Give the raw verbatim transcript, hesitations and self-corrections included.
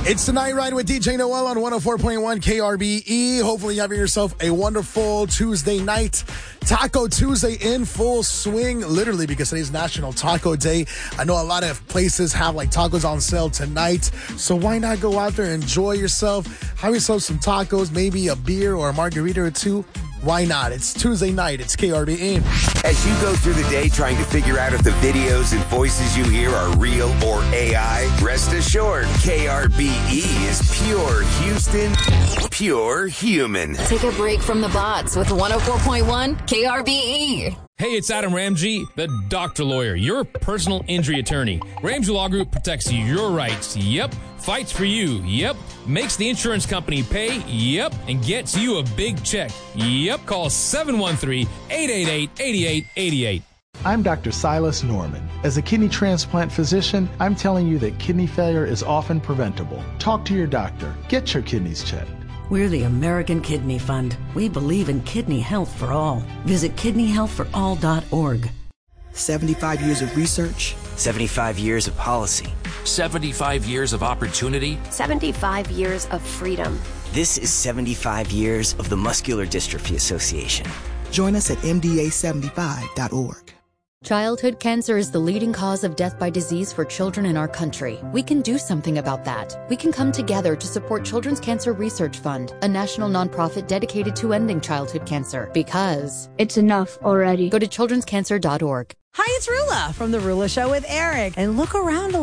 It's the Night Ride with D J Noel on one oh four point one K R B E. Hopefully you're having yourself a wonderful Tuesday night. Taco Tuesday in full swing, literally, because today's National Taco Day. I know a lot of places have like tacos on sale tonight, so why not go out there and enjoy yourself, have yourself some tacos, maybe a beer or a margarita or two. Why not? It's Tuesday night. It's K R B E. As you go through the day trying to figure out if the videos and voices you hear are real or A I, rest assured, K R B E is pure Houston, pure human. Take a break from the bots with one oh four point one K R B E. Hey, it's Adam Ramsey, the doctor lawyer, your personal injury attorney. Ramsey Law Group protects your rights. Yep. Fights for you. Yep. Makes the insurance company pay. Yep. And gets you a big check. Yep. Call seven one three, eight eight eight, eight eight eight eight. I'm Doctor Silas Norman. As a kidney transplant physician, I'm telling you that kidney failure is often preventable. Talk to your doctor. Get your kidneys checked. We're the American Kidney Fund. We believe in kidney health for all. Visit kidney health for all dot org. seventy-five years of research. seventy-five years of policy. seventy-five years of opportunity. seventy-five years of freedom. This is seventy-five years of the Muscular Dystrophy Association. Join us at M D A seventy-five dot org. Childhood cancer is the leading cause of death by disease for children in our country. We can do something about that. We can come together to support Children's Cancer Research Fund, a national nonprofit dedicated to ending childhood cancer. Because it's enough already. Go to children's cancer dot org. Hi, it's Rula from The Rula Show with Eric. And look around a